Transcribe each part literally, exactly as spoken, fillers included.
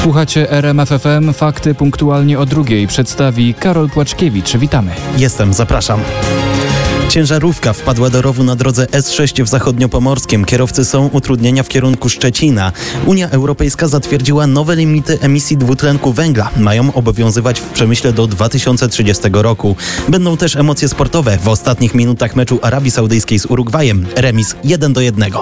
Słuchacie R M F F M. Fakty punktualnie o drugiej przedstawi Karol Płaczkiewicz. Witamy. Jestem, zapraszam. Ciężarówka wpadła do rowu na drodze S sześć w Zachodniopomorskiem. Kierowcy są utrudnienia w kierunku Szczecina. Unia Europejska zatwierdziła nowe limity emisji dwutlenku węgla. Mają obowiązywać w przemyśle do dwa tysiące trzydziestego roku. Będą też emocje sportowe. W ostatnich minutach meczu Arabii Saudyjskiej z Urugwajem. Remis jeden do jednego.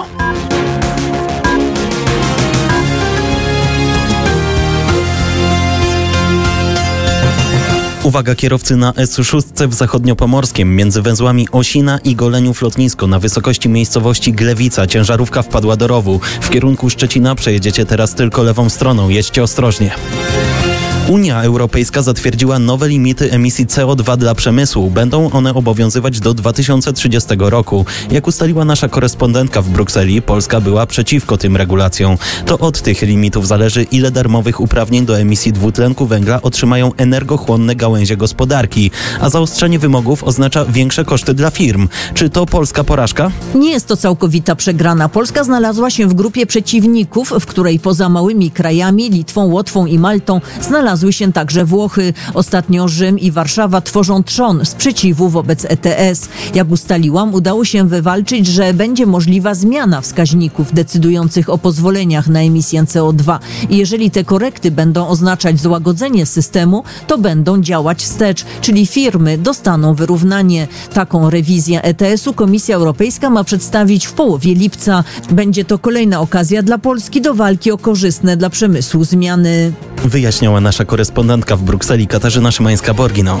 Uwaga kierowcy na S sześć w Zachodniopomorskiem. Między węzłami Osina i Goleniów-Lotnisko na wysokości miejscowości Glewica ciężarówka wpadła do rowu. W kierunku Szczecina przejedziecie teraz tylko lewą stroną. Jedźcie ostrożnie. Unia Europejska zatwierdziła nowe limity emisji C O dwa dla przemysłu. Będą one obowiązywać do dwa tysiące trzydziestego roku. Jak ustaliła nasza korespondentka w Brukseli, Polska była przeciwko tym regulacjom. To od tych limitów zależy, ile darmowych uprawnień do emisji dwutlenku węgla otrzymają energochłonne gałęzie gospodarki. A zaostrzenie wymogów oznacza większe koszty dla firm. Czy to polska porażka? Nie jest to całkowita przegrana. Polska znalazła się w grupie przeciwników, w której poza małymi krajami, Litwą, Łotwą i Maltą, znalazły się także Włochy. Ostatnio Rzym i Warszawa tworzą trzon sprzeciwu wobec E T S. Jak ustaliłam, udało się wywalczyć, że będzie możliwa zmiana wskaźników decydujących o pozwoleniach na emisję C O dwa. I jeżeli te korekty będą oznaczać złagodzenie systemu, to będą działać wstecz, czyli firmy dostaną wyrównanie. Taką rewizję E T S u Komisja Europejska ma przedstawić w połowie lipca. Będzie to kolejna okazja dla Polski do walki o korzystne dla przemysłu zmiany. Wyjaśniała nasza korespondentka w Brukseli Katarzyna Szymańska-Borgino.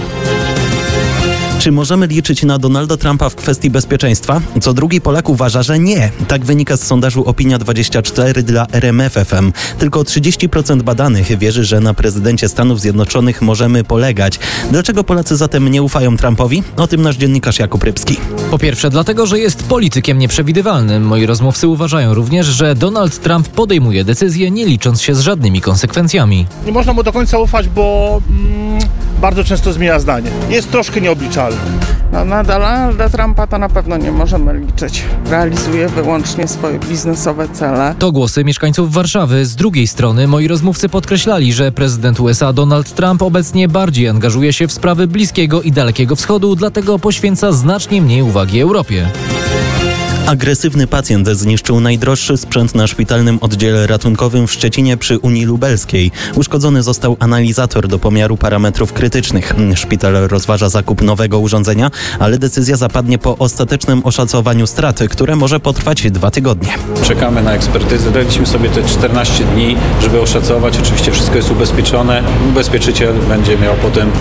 Czy możemy liczyć na Donalda Trumpa w kwestii bezpieczeństwa? Co drugi Polak uważa, że nie. Tak wynika z sondażu Opinia dwadzieścia cztery dla R M F F M. Tylko trzydzieści procent badanych wierzy, że na prezydencie Stanów Zjednoczonych możemy polegać. Dlaczego Polacy zatem nie ufają Trumpowi? O tym nasz dziennikarz Jakub Rybski. Po pierwsze dlatego, że jest politykiem nieprzewidywalnym. Moi rozmówcy uważają również, że Donald Trump podejmuje decyzje, nie licząc się z żadnymi konsekwencjami. Nie można mu do końca ufać, bo mm, bardzo często zmienia zdanie. Jest troszkę nieobliczalny. No, na Donalda Trumpa to na pewno nie możemy liczyć. Realizuje wyłącznie swoje biznesowe cele. To głosy mieszkańców Warszawy. Z drugiej strony moi rozmówcy podkreślali, że prezydent U S A Donald Trump obecnie bardziej angażuje się w sprawy Bliskiego i Dalekiego Wschodu, dlatego poświęca znacznie mniej uwagi Europie. Agresywny pacjent zniszczył najdroższy sprzęt na szpitalnym oddziale ratunkowym w Szczecinie przy Unii Lubelskiej. Uszkodzony został analizator do pomiaru parametrów krytycznych. Szpital rozważa zakup nowego urządzenia, ale decyzja zapadnie po ostatecznym oszacowaniu strat, które może potrwać dwa tygodnie. Czekamy na ekspertyzę. Daliśmy sobie te czternaście dni, żeby oszacować. Oczywiście wszystko jest ubezpieczone. Ubezpieczyciel będzie miał potem